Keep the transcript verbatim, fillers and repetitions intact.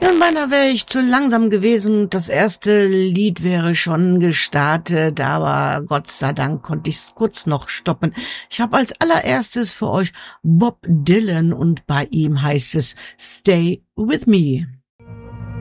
Ja, und beinahe wäre ich zu langsam gewesen und das erste Lied wäre schon gestartet, aber Gott sei Dank konnte ich es kurz noch stoppen. Ich habe als allererstes für euch Bob Dylan und bei ihm heißt es Stay With Me.